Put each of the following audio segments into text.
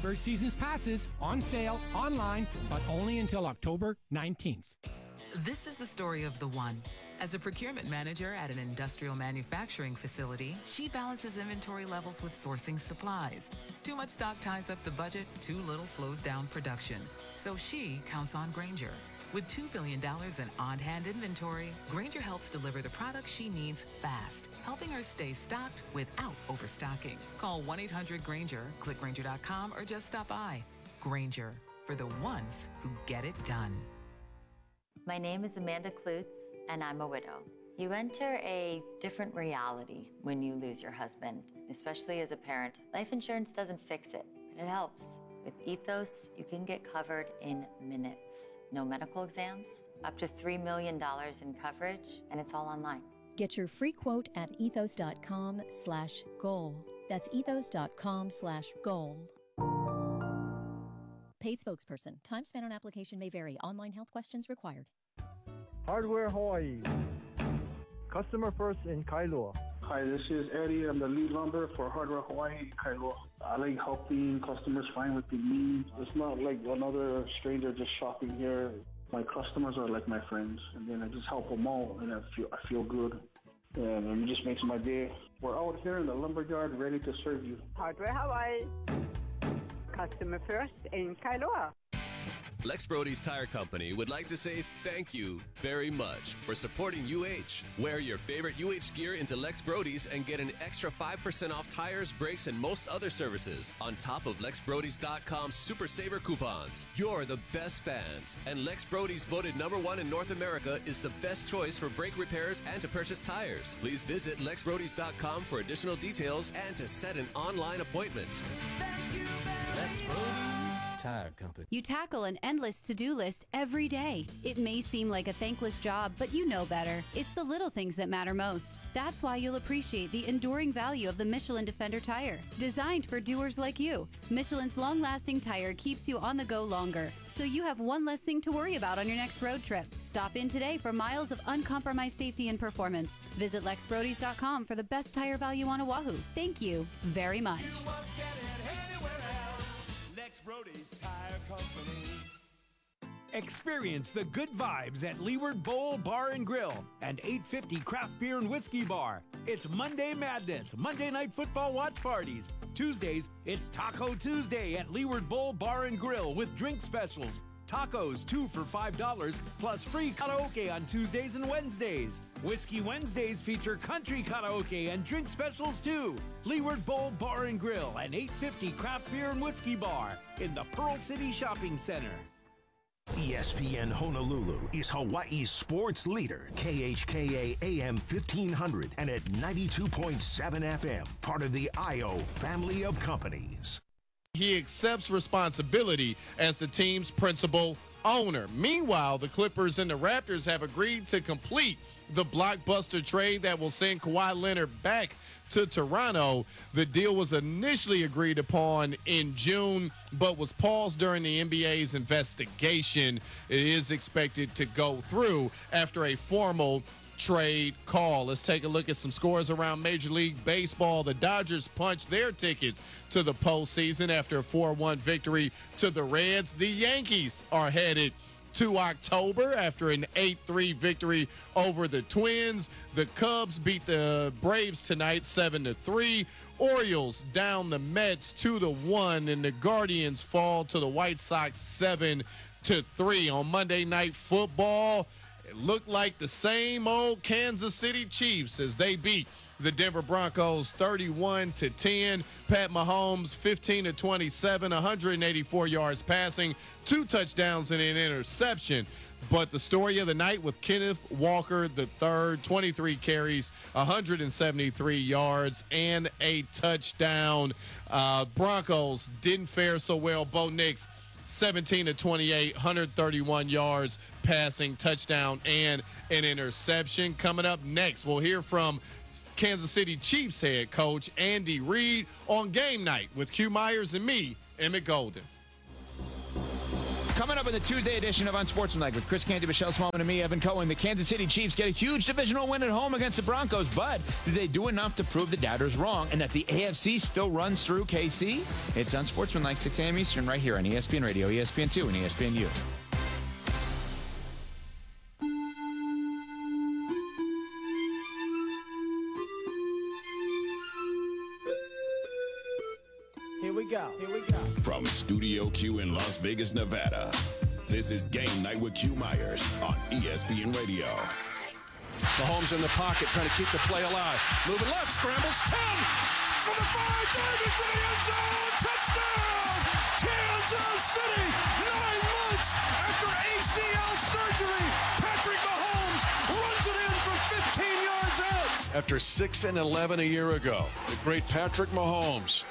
Bird Seasons Passes on sale online, but only until October 19th. This is the story of the one. As a procurement manager at an industrial manufacturing facility, she balances inventory levels with sourcing supplies. Too much stock ties up the budget, too little slows down production. So she counts on Grainger. With $2 billion in on-hand inventory, Grainger helps deliver the products she needs fast, helping her stay stocked without overstocking. Call 1-800-GRAINGER, click Grainger.com, or just stop by. Grainger, for the ones who get it done. My name is Amanda Klutz, and I'm a widow. You enter a different reality when you lose your husband, especially as a parent. Life insurance doesn't fix it, but it helps. With Ethos, you can get covered in minutes. No medical exams, up to $3 million in coverage, and it's all online. Get your free quote at ethos.com/goal. That's ethos.com/goal. Paid spokesperson. Time spent on application may vary. Online health questions required. Hardware Hawaii. Customer first in Kailua. Hi, this is Eddie. I'm the lead lumber for Hardware Hawaii in Kailua. I like helping customers find what they need. It's not like another stranger just shopping here. My customers are like my friends, and then I just help them all, and I feel good. And it just makes my day. We're out here in the lumberyard ready to serve you. Hardware Hawaii. Customer first in Kailua. Lex Brody's Tire Company would like to say thank you very much for supporting UH. Wear your favorite UH gear into Lex Brody's and get an extra 5% off tires, brakes, and most other services on top of LexBrodys.com Super Saver coupons. You're the best fans, and Lex Brody's voted #1 in North America is the best choice for brake repairs and to purchase tires. Please visit LexBrodys.com for additional details and to set an online appointment. Thank you very Lex Brody's Tire Company. You tackle an endless to-do list every day. It may seem like a thankless job, but you know better. It's the little things that matter most. That's why you'll appreciate the enduring value of the Michelin Defender tire. Designed for doers like you, Michelin's long-lasting tire keeps you on the go longer, so you have one less thing to worry about on your next road trip. Stop in today for miles of uncompromised safety and performance. Visit LexBrodys.com for the best tire value on Oahu. Thank you very much. Brody's Tire Company. Experience the good vibes at Leeward Bowl Bar and Grill and 850 Craft Beer and Whiskey Bar. It's Monday Madness, Monday Night Football watch parties. Tuesdays, it's Taco Tuesday at Leeward Bowl Bar and Grill with drink specials. Tacos, 2 for $5, plus free karaoke on Tuesdays and Wednesdays. Whiskey Wednesdays feature country karaoke and drink specials too. Leeward Bowl Bar and Grill and 850 Craft Beer and Whiskey Bar in the Pearl City Shopping Center. ESPN Honolulu is Hawaii's sports leader, KHKA AM 1500 and at 92.7 FM, part of the IO family of companies. He accepts responsibility as the team's principal owner. Meanwhile, the Clippers and the Raptors have agreed to complete the blockbuster trade that will send Kawhi Leonard back to Toronto. The deal was initially agreed upon in June, but was paused during the NBA's investigation. It is expected to go through after a formal trade call. Let's take a look at some scores around Major League Baseball. The Dodgers punched their tickets to the postseason after a 4-1 victory to the Reds. The Yankees are headed to October after an 8-3 victory over the Twins. The Cubs beat the Braves tonight 7-3. Orioles down the Mets 2-1, and the Guardians fall to the White Sox 7-3. On Monday Night Football, it looked like the same old Kansas City Chiefs as they beat the Denver Broncos 31-10. Pat Mahomes 15-27, 184 yards passing, 2 touchdowns and an interception. But the story of the night with Kenneth Walker III, 23 carries, 173 yards, and a touchdown. Broncos didn't fare so well. Bo Nix 17-28, 131 yards passing, touchdown, and an interception. Coming up next, we'll hear from Kansas City Chiefs head coach Andy Reid on Game Night with Q Myers and me, Emmett Golden. Coming up in the Tuesday edition of Unsportsmanlike with Chris Canty, Michelle Smallman, and me, Evan Cohen, the Kansas City Chiefs get a huge divisional win at home against the Broncos, but did they do enough to prove the doubters wrong and that the AFC still runs through KC? It's Unsportsmanlike, 6 a.m. Eastern, right here on ESPN Radio, ESPN2, and ESPNU. Here we go. From Studio Q in Las Vegas, Nevada, this is Game Night with Q Myers on ESPN Radio. Mahomes in the pocket trying to keep the play alive. Moving left, scrambles, 10 for the 5, diving for the end zone, touchdown! Kansas City, 9 months after ACL surgery, Patrick Mahomes runs it in from 15 yards out. After 6-11 a year ago, the great Patrick Mahomes,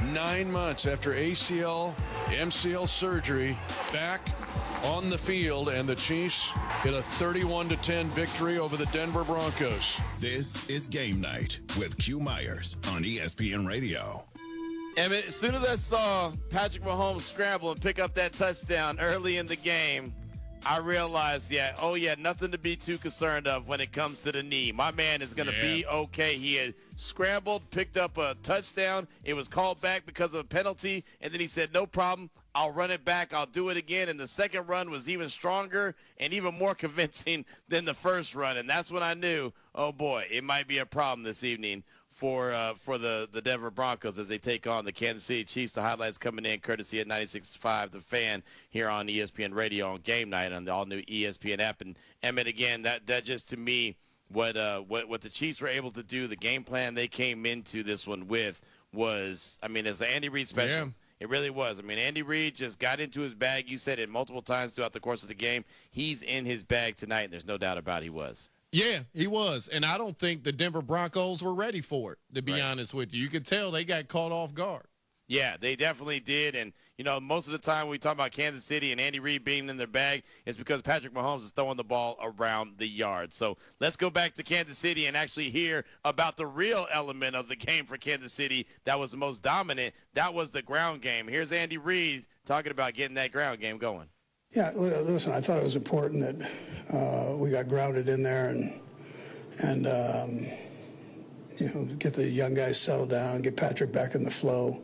9 months after ACL, MCL surgery, back on the field, and the Chiefs get a 31-10 victory over the Denver Broncos. This is Game Night with Q Myers on ESPN Radio. Emmett, as soon as I saw Patrick Mahomes scramble and pick up that touchdown early in the game, I realized, nothing to be too concerned of when it comes to the knee. My man is going to be okay. He had scrambled, picked up a touchdown. It was called back because of a penalty, and then he said, no problem. I'll run it back. I'll do it again. And the second run was even stronger and even more convincing than the first run. And that's when I knew, oh, boy, it might be a problem this evening for the Denver Broncos as they take on the Kansas City Chiefs. The highlights coming in courtesy at 96.5 The Fan here on ESPN Radio on Game Night on the all-new ESPN app. And, Emmett, again, that just to me what the Chiefs were able to do, the game plan they came into this one with was, it's an Andy Reid special. Yeah. It really was. Andy Reid just got into his bag. You said it multiple times throughout the course of the game. He's in his bag tonight, and there's no doubt about it, he was. Yeah, he was. And I don't think the Denver Broncos were ready for it, to be honest with you. You could tell they got caught off guard. Yeah, they definitely did. And, most of the time when we talk about Kansas City and Andy Reid being in their bag, it's because Patrick Mahomes is throwing the ball around the yard. So let's go back to Kansas City and actually hear about the real element of the game for Kansas City that was the most dominant. That was the ground game. Here's Andy Reid talking about getting that ground game going. Yeah, listen, I thought it was important that we got grounded in there and get the young guys settled down, get Patrick back in the flow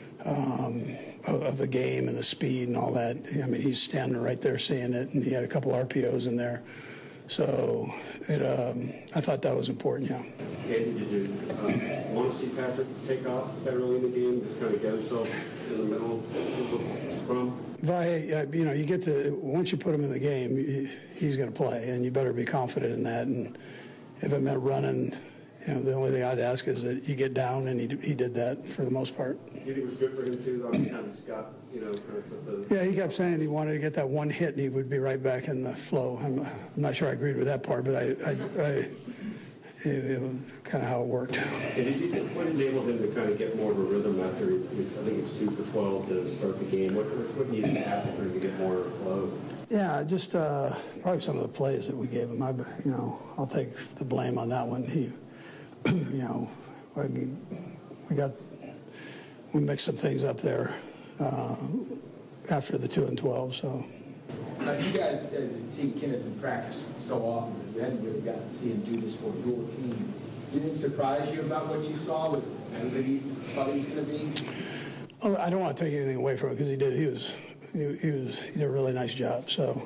of the game and the speed and all that. He's standing right there seeing it, and he had a couple RPOs in there. So I thought that was important, yeah. Andy, did you want to see Patrick take off that early in the game, just kind of get himself in the middle of the scrum? You get to, once you put him in the game, he's going to play, and you better be confident in that. And if it meant running, the only thing I'd ask is that you get down, and he did that for the most part. You think it was good for him, too, though? He kind of got, kind of took the... Yeah, he kept saying he wanted to get that one hit, and he would be right back in the flow. I'm not sure I agreed with that part, but it was kind of how it worked. And did you think what enabled him to kind of get more of a rhythm after, I think it's 2 for 12 to start the game? What needed to happen for him to get more flow? Yeah, just probably some of the plays that we gave him. I'll take the blame on that one. We mixed some things up there after the 2 and 12. So. You guys seen Kenneth in practice so often, but you hadn't really gotten to see him do this for your team. Did it surprise you about what you saw? Was it everything you thought he was going to be? Well, I don't want to take anything away from him because he did. He did a really nice job. So.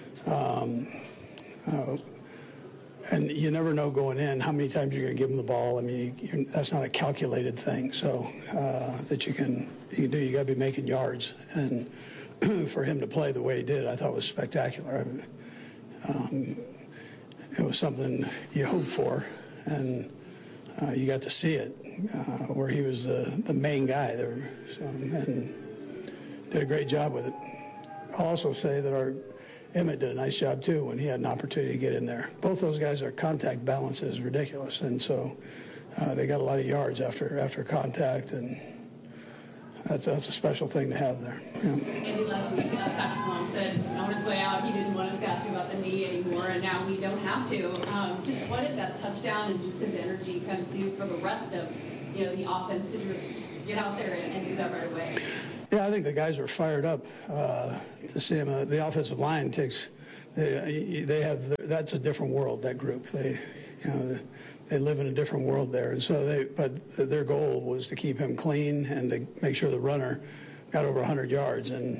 And you never know going in how many times you're going to give him the ball. That's not a calculated thing. So that you can do. You got to be making yards, and for him to play the way he did, I thought was spectacular. It was something you hoped for, and you got to see it where he was the main guy there, and did a great job with it. I'll also say that Emmett did a nice job, too, when he had an opportunity to get in there. Both those guys, their contact balance is ridiculous, and so they got a lot of yards after contact, and that's a special thing to have there. Yeah. Andy, last week, Patrick Mahomes said on his way out he didn't want us to ask about the knee anymore, and now we don't have to. Just what did that touchdown and just his energy kind of do for the rest of the offense to just get out there and do that right away? Yeah, I think the guys are fired up to see him. The offensive line they have that's a different world. That group, they live in a different world there, and so but their goal was to keep him clean and to make sure the runner got over 100 yards, and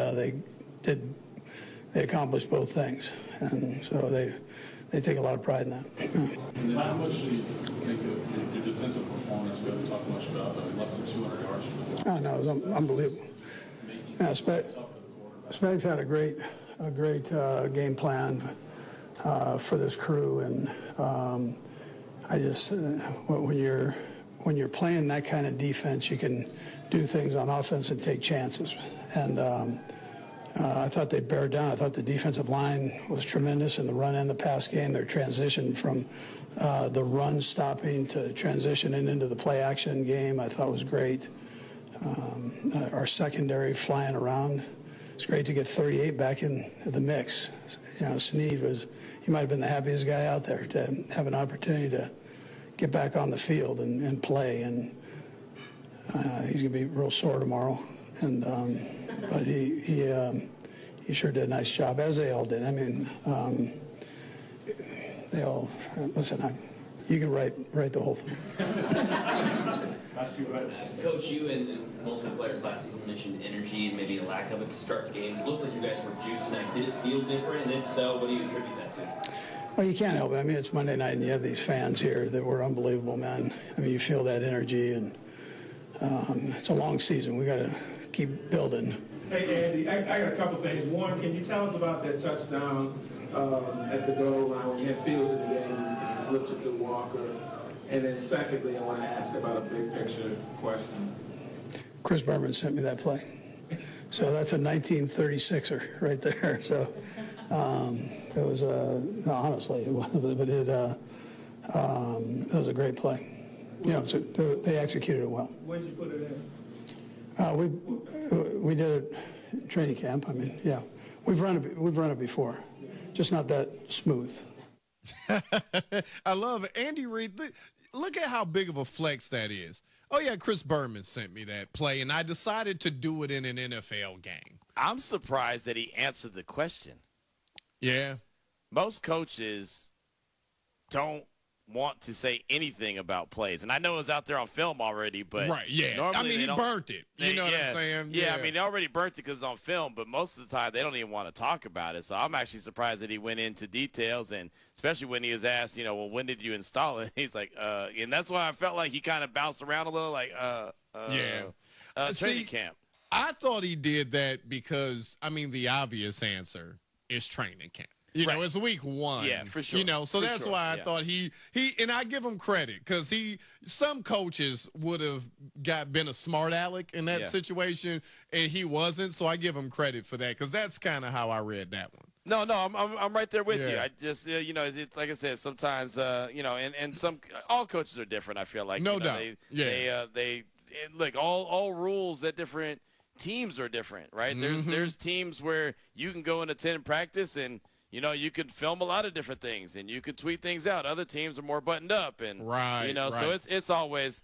they accomplished both things, and so they take a lot of pride in that. And how much do you think of your defensive performance? We haven't talked much about less than 200 yards for the Oh, no, it was unbelievable. Yeah, Spags had a great game plan for this crew, and I just when you're playing that kind of defense, you can do things on offense and take chances. And I thought they bared down. I thought the defensive line was tremendous in the run and the pass game. Their transition from the run stopping to transitioning into the play action game, I thought was great. Our secondary flying around. It's great to get 38 back in the mix. Snead he might have been the happiest guy out there to have an opportunity to get back on the field and play. And he's going to be real sore tomorrow. And but he sure did a nice job, as they all did. I mean, they all listen. You can write the whole thing. Coach, you and multiple players last season mentioned energy and maybe a lack of it to start the games. It looked like you guys were juiced tonight. Did it feel different? And if so, what do you attribute that to? Well, you can't help it. I mean, it's Monday night, and you have these fans here that were unbelievable, man. I mean, you feel that energy, and it's a long season. We got to keep building. Hey, Andy, I got a couple things. One, can you tell us about that touchdown at the goal line when you had Fields in the game and he flips it to Walker? And then secondly, I want to ask about a big picture question. Chris Berman sent me that play. So that's a 1936er right there. So it was, honestly, it was, but it was a great play. So they executed it well. When did you put it in? We did it in training camp. I mean, yeah, we've run it before, just not that smooth. I love it. Andy Reid, look at how big of a flex that is. Oh, yeah, Chris Berman sent me that play, and I decided to do it in an NFL game. I'm surprised that he answered the question. Yeah. Most coaches don't want to say anything about plays. And I know it's out there on film already, but right, yeah. Normally he burnt it. You know what I'm saying? Yeah, I mean, they already burnt it because it's on film, but most of the time they don't even want to talk about it. So I'm actually surprised that he went into details, and especially when he was asked, well, when did you install it? He's like, and that's why I felt like he kind of bounced around a little, like, training camp. I thought he did that because, the obvious answer is training camp. It's week 1. Yeah, for sure. So that's why I thought he and I give him credit because some coaches would have been a smart aleck in that situation, and he wasn't. So I give him credit for that because that's kind of how I read that one. No, I'm right there with you. I just, it's like I said, sometimes, and all coaches are different. I feel like no doubt. They look, all rules at different teams are different, right? Mm-hmm. There's teams where you can go and attend practice and you could film a lot of different things and you could tweet things out. Other teams are more buttoned up and so it's always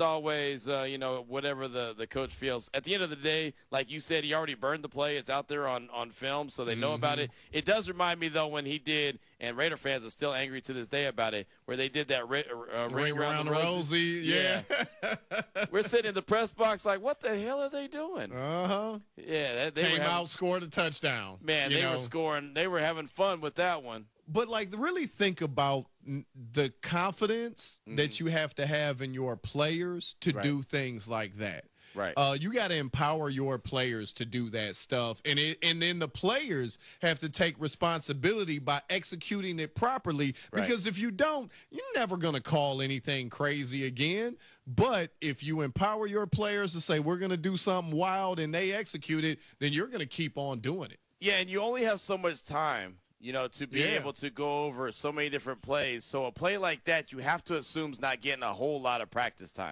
whatever the coach feels. At the end of the day, like you said, he already burned the play. It's out there on film, so they know about it. It does remind me though when he did, and Raider fans are still angry to this day about it, where they did that ring around the rosy. Yeah. We're sitting in the press box like, what the hell are they doing? Yeah, they came out, scored a touchdown. Man, they were scoring. They were having fun with that one. But, really think about the confidence that you have to have in your players to do things like that. Right. You got to empower your players to do that stuff. And then the players have to take responsibility by executing it properly. Because if you don't, you're never going to call anything crazy again. But if you empower your players to say, we're going to do something wild, and they execute it, then you're going to keep on doing it. Yeah, and you only have so much time. To be able to go over so many different plays. So a play like that, you have to assume is not getting a whole lot of practice time.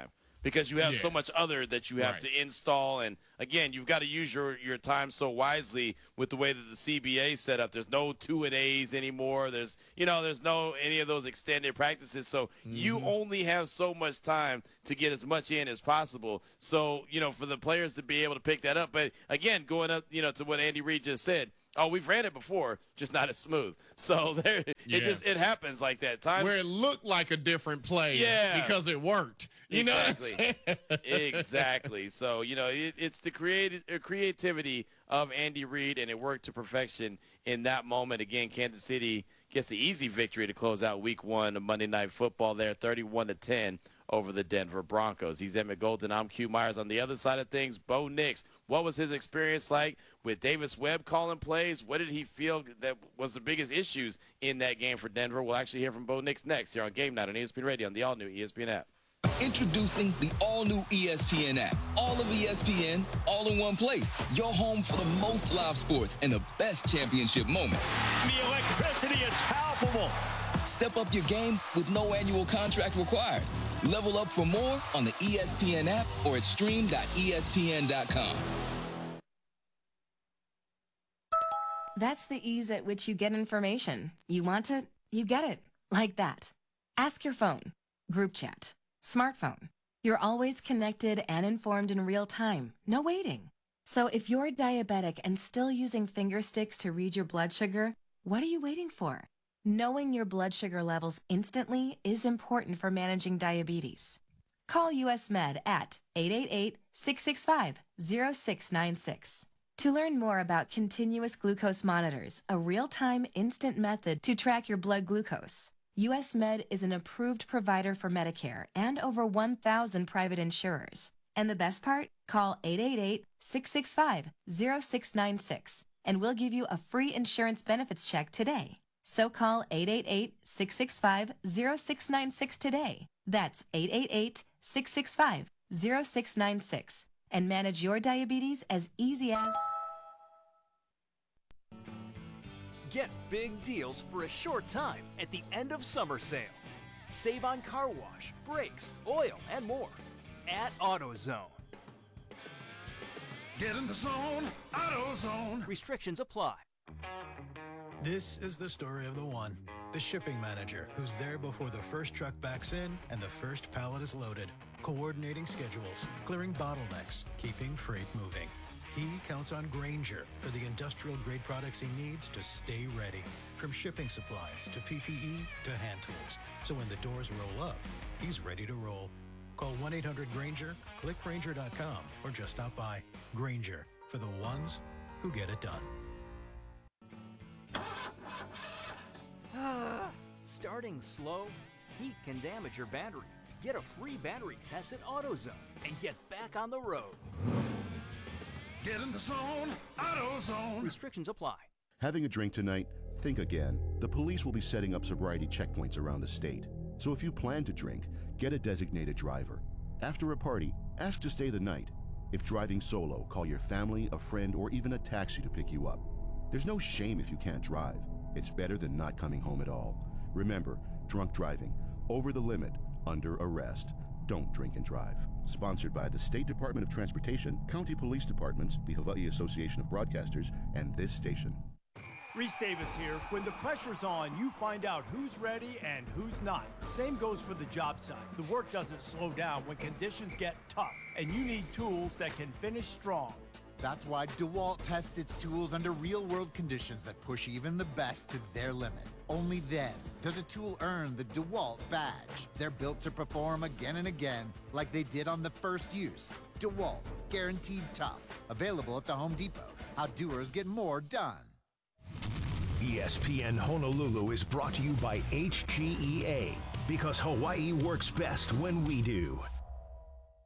because you have so much other that you have to install. And again, you've got to use your time so wisely with the way that the CBA set up. There's no 2-a-days anymore. There's no any of those extended practices. So you only have so much time to get as much in as possible. So, for the players to be able to pick that up. But again, going up, to what Andy Reid just said, we've ran it before, just not as smooth. So it happens like that. Times where it looked like a different play because it worked. You know what I'm saying? Exactly. So, it's the creativity of Andy Reid, and it worked to perfection in that moment. Again, Kansas City gets the easy victory to close out Week 1 of Monday Night Football there, 31-10 over the Denver Broncos. He's Emmett Golden. I'm Q Myers. On the other side of things, Bo Nix. What was his experience like with Davis Webb calling plays? What did he feel that was the biggest issues in that game for Denver? We'll actually hear from Bo Nix next here on Game Night on ESPN Radio on the all-new ESPN app. Introducing the all-new ESPN app. All of ESPN, all in one place. Your home for the most live sports and the best championship moments. The electricity is palpable. Step up your game with no annual contract required. Level up for more on the ESPN app or at stream.espn.com. That's the ease at which you get information. You want it, you get it. Like that. Ask your phone. Group chat. Smartphone. You're always connected and informed in real time. No waiting. So if you're diabetic and still using finger sticks to read your blood sugar, what are you waiting for? Knowing your blood sugar levels instantly is important for managing diabetes. Call US Med at 888-665-0696. To learn more about continuous glucose monitors, a real-time instant method to track your blood glucose, US Med is an approved provider for Medicare and over 1,000 private insurers. And the best part? Call 888-665-0696 and we'll give you a free insurance benefits check today. So call 888-665-0696 today. That's 888-665-0696 and manage your diabetes as easy as... Get big deals for a short time at the end of summer sale. Save on car wash, brakes, oil, and more at AutoZone. Get in the zone, AutoZone. Restrictions apply. This is the story of the one, the shipping manager, who's there before the first truck backs in and the first pallet is loaded, coordinating schedules, clearing bottlenecks, keeping freight moving. He counts on Grainger for the industrial-grade products he needs to stay ready, from shipping supplies to PPE to hand tools. So when the doors roll up, he's ready to roll. Call 1-800-GRAINGER, click Grainger.com, or just stop by. Grainger, for the ones who get it done. Starting slow, heat can damage your battery. Get a free battery test at AutoZone and get back on the road. Get in the zone, AutoZone. Restrictions apply. Having a drink tonight? Think again. The police will be setting up sobriety checkpoints around the state. So if you plan to drink, get a designated driver. After a party, ask to stay the night. If driving solo, call your family, a friend, or even a taxi to pick you up. There's no shame if you can't drive. It's better than not coming home at all. Remember, drunk driving, over the limit, under arrest. Don't drink and drive. Sponsored by the State Department of Transportation, County Police Departments, the Hawaii Association of Broadcasters, and this station. Reese Davis here. When the pressure's on, you find out who's ready and who's not. Same goes for the job site. The work doesn't slow down when conditions get tough, and you need tools that can finish strong. That's why DeWalt tests its tools under real-world conditions that push even the best to their limit. Only then does a tool earn the DeWalt badge. They're built to perform again and again, like they did on the first use. DeWalt, guaranteed tough. Available at the Home Depot. How doers get more done. ESPN Honolulu is brought to you by HGEA, because Hawaii works best when we do.